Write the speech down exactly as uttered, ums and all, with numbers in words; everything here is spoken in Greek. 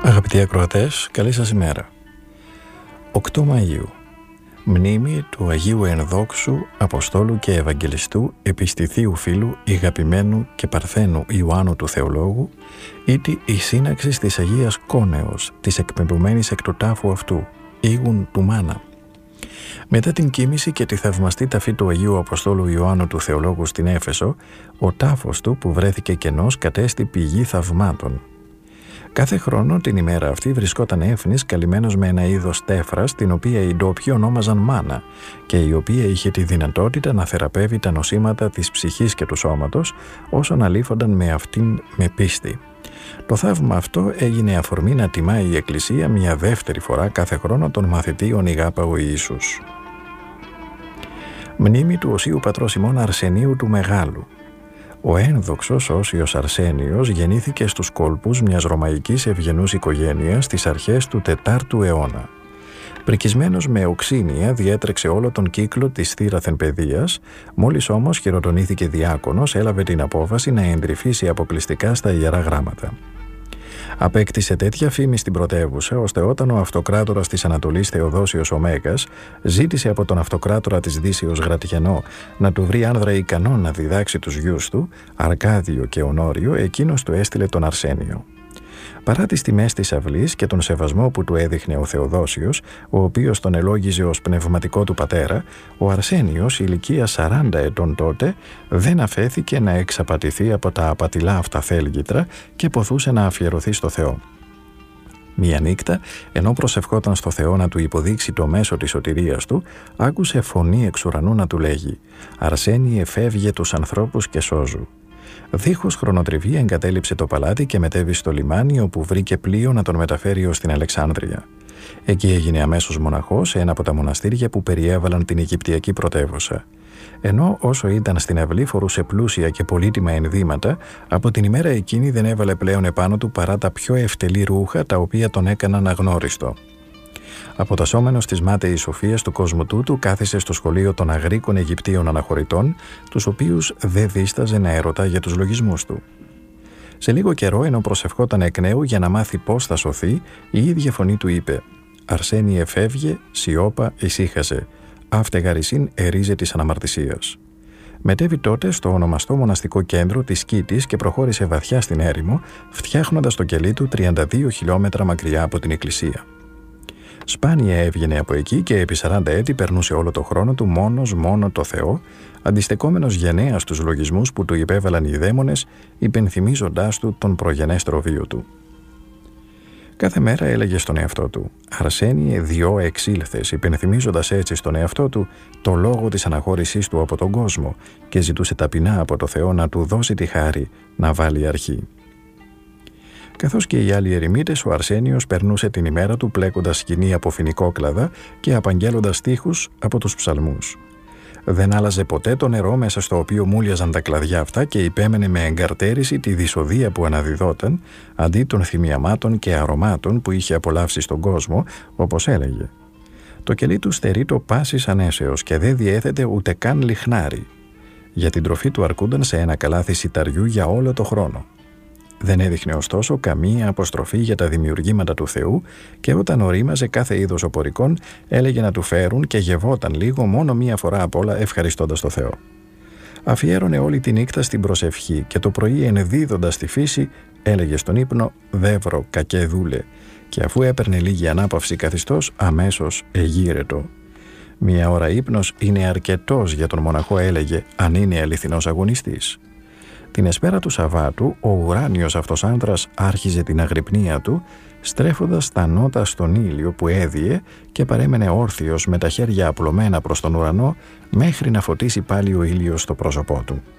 Αγαπητοί ακροατές, καλή σας ημέρα. οκτώ Μαΐου, μνήμη του Αγίου Ενδόξου Αποστόλου και Ευαγγελιστού Επιστηθίου Φίλου Ηγαπημένου και Παρθένου Ιωάννου του Θεολόγου, ήτι η σύναξη της Αγίας Κόνεως, της εκπαιμπωμένης εκ του τάφου αυτού, ήγουν του Μάνα. Μετά την κοίμηση και τη θαυμαστή ταφή του Αγίου Αποστόλου Ιωάννου του Θεολόγου στην Έφεσο, ο τάφος του που βρέθηκε κενός κατέστη πηγή θαυμάτων. Κάθε χρόνο την ημέρα αυτή βρισκόταν έφνης καλυμμένος με ένα είδος τέφρας, την οποία οι ντόπιοι ονόμαζαν μάνα και η οποία είχε τη δυνατότητα να θεραπεύει τα νοσήματα της ψυχής και του σώματος όσο αναλήφονταν με αυτήν με πίστη. Το θαύμα αυτό έγινε αφορμή να τιμάει η Εκκλησία μια δεύτερη φορά κάθε χρόνο τον μαθητή Ονιγάπαο Ιησούς. Μνήμη του Οσίου Πατρός ημών Αρσενίου του Μεγάλου. Ο ένδοξος Όσιος Αρσένιος γεννήθηκε στους κόλπους μιας ρωμαϊκής ευγενούς οικογένειας στις αρχές του τετάρτου αιώνα. Πρικισμένος με οξύνια διέτρεξε όλο τον κύκλο της θύραθεν παιδείας, μόλις όμως χειροτονήθηκε διάκονος έλαβε την απόφαση να εντρυφήσει αποκλειστικά στα Ιερά Γράμματα. Απέκτησε τέτοια φήμη στην πρωτεύουσα, ώστε όταν ο αυτοκράτορας της Ανατολής Θεοδόσιος ο Μέγας ζήτησε από τον αυτοκράτορα της Δύσεως Γρατικενό να του βρει άνδρα ικανό να διδάξει τους γιους του, Αρκάδιο και Ονόριο, εκείνος του έστειλε τον Αρσένιο. Παρά τις τιμές της αυλής και τον σεβασμό που του έδειχνε ο Θεοδόσιος, ο οποίος τον ελόγιζε ως πνευματικό του πατέρα, ο Αρσένιος, ηλικίας σαράντα ετών τότε, δεν αφέθηκε να εξαπατηθεί από τα απατηλά αυτά θέλγητρα και ποθούσε να αφιερωθεί στο Θεό. Μία νύχτα, ενώ προσευχόταν στο Θεό να του υποδείξει το μέσο της σωτηρίας του, άκουσε φωνή εξ ουρανού να του λέγει «Αρσένιε, φεύγε τους ανθρώπους και σώζου». Δίχως χρονοτριβή εγκατέλειψε το παλάτι και μετέβη στο λιμάνι, όπου βρήκε πλοίο να τον μεταφέρει ως την Αλεξάνδρεια. Εκεί έγινε αμέσως μοναχός σε ένα από τα μοναστήρια που περιέβαλαν την Αιγυπτιακή πρωτεύουσα. Ενώ όσο ήταν στην αυλή φορούσε πλούσια και πολύτιμα ενδύματα, από την ημέρα εκείνη δεν έβαλε πλέον επάνω του παρά τα πιο ευτελή ρούχα, τα οποία τον έκαναν αγνώριστο. Αποτασσόμενος της μάταιης σοφίας του κόσμου τούτου, κάθισε στο σχολείο των Αγρίκων Αιγυπτίων αναχωρητών, τους οποίους δεν δίσταζε να ερωτά για τους λογισμούς του. Σε λίγο καιρό, ενώ προσευχόταν εκ νέου για να μάθει πώς θα σωθεί, η ίδια φωνή του είπε «Αρσένιε, φεύγε, σιώπα, ησύχασε, αύτεγαρισίν ερίζε της αναμαρτησίας». Μετέβη τότε στο ονομαστό μοναστικό κέντρο της Κήτης και προχώρησε βαθιά στην έρημο, φτιάχνοντας το κελί του τριάντα δύο χιλιόμετρα μακριά από την εκκλησία. Σπάνια έβγαινε από εκεί και επί σαράντα έτη περνούσε όλο το χρόνο του μόνος μόνο το Θεό, αντιστεκόμενος γενναία στους λογισμούς που του υπέβαλαν οι δαίμονες, υπενθυμίζοντάς του τον προγενέστερο βίο του. Κάθε μέρα έλεγε στον εαυτό του «Αρσένιε, διό εξήλθες», υπενθυμίζοντας έτσι στον εαυτό του το λόγο της αναχώρησής του από τον κόσμο και ζητούσε ταπεινά από το Θεό να του δώσει τη χάρη να βάλει αρχή. Καθώς και οι άλλοι ερημίτες, ο Αρσένιος περνούσε την ημέρα του πλέκοντας σκηνή από φοινικόκλαδα και απαγγέλλοντας στίχους από τους ψαλμούς. Δεν άλλαζε ποτέ το νερό μέσα στο οποίο μούλιαζαν τα κλαδιά αυτά και υπέμενε με εγκαρτέρηση τη δυσοδεία που αναδιδόταν αντί των θυμιαμάτων και αρωμάτων που είχε απολαύσει στον κόσμο, όπως έλεγε. Το κελί του στερεί το πάσης ανέσεως και δεν διέθετε ούτε καν λιχνάρι. Για την τροφή του αρκούνταν σε ένα καλάθι σιταριού για όλο το χρόνο. Δεν έδειχνε ωστόσο καμία αποστροφή για τα δημιουργήματα του Θεού και όταν ορίμαζε κάθε είδος οπωρικών έλεγε να του φέρουν και γευόταν λίγο μόνο μία φορά απ' όλα ευχαριστώντας το Θεό. Αφιέρωνε όλη τη νύχτα στην προσευχή και το πρωί ενδίδοντας τη φύση έλεγε στον ύπνο «Δεύρο, κακέ δούλε» και αφού έπαιρνε λίγη ανάπαυση καθιστός αμέσως εγείρετο. Μία ώρα ύπνος είναι αρκετός για τον μοναχό, έλεγε, αν είναι αληθινός αγωνιστής. Την εσπέρα του Σαββάτου, ο ουράνιος αυτός άντρας άρχιζε την αγρυπνία του, στρέφοντας τα νότα στον ήλιο που έδιε και παρέμενε όρθιος με τα χέρια απλωμένα προς τον ουρανό μέχρι να φωτίσει πάλι ο ήλιος στο πρόσωπό του.